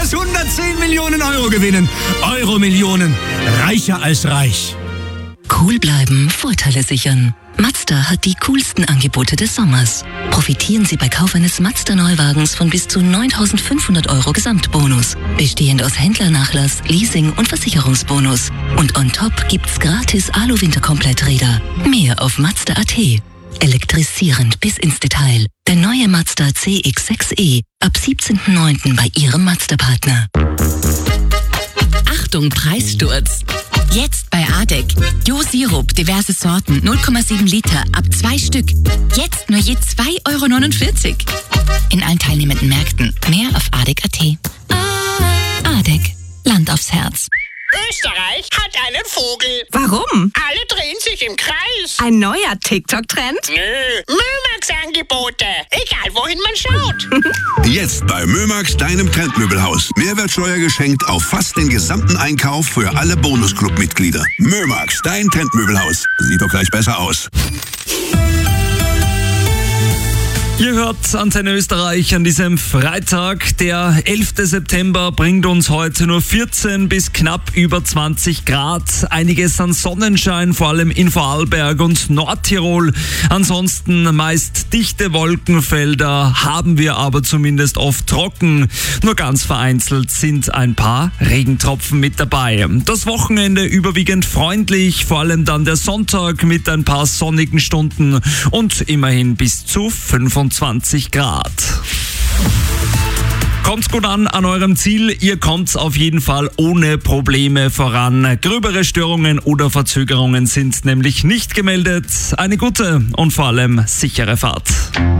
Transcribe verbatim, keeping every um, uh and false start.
plus hundertzehn Millionen Euro gewinnen. Euro-Millionen. Reicher als reich. Cool bleiben, Vorteile sichern. Mazda hat die coolsten Angebote des Sommers. Profitieren Sie bei Kauf eines Mazda-Neuwagens von bis zu neuntausendfünfhundert Euro Gesamtbonus. Bestehend aus Händlernachlass, Leasing und Versicherungsbonus. Und on top gibt's gratis Alu-Winterkompletträder. Mehr auf Mazda punkt a t. Elektrisierend bis ins Detail. Der neue Mazda C X sechs E. Ab siebzehnten neunten bei Ihrem Mazda-Partner. Achtung, Preissturz! Jetzt bei Adek. Jo-Sirup, diverse Sorten, null Komma sieben Liter, ab zwei Stück. Jetzt nur je zwei Euro neunundvierzig. In allen teilnehmenden Märkten. Mehr auf adek punkt a t. Adek. Land aufs Herz. Österreich hat einen Vogel. Warum? Alle drehen sich im Kreis. Ein neuer TikTok-Trend? Nö, Mömax-Angebote. Egal, wohin man schaut. Jetzt bei Mömax, deinem Trendmöbelhaus. Mehrwertsteuer geschenkt auf fast den gesamten Einkauf für alle Bonusclub-Mitglieder. Mömax, dein Trendmöbelhaus. Sieht doch gleich besser aus. Ihr hört Antenne Österreich an diesem Freitag. Der elfte September bringt uns heute nur vierzehn bis knapp über zwanzig Grad. Einiges an Sonnenschein, vor allem in Vorarlberg und Nordtirol. Ansonsten meist dichte Wolkenfelder, haben wir aber zumindest oft trocken. Nur ganz vereinzelt sind ein paar Regentropfen mit dabei. Das Wochenende überwiegend freundlich, vor allem dann der Sonntag mit ein paar sonnigen Stunden und immerhin bis zu fünfundzwanzig Grad. Kommt's gut an an eurem Ziel, ihr kommt auf jeden Fall ohne Probleme voran. Gröbere Störungen oder Verzögerungen sind nämlich nicht gemeldet. Eine gute und vor allem sichere Fahrt.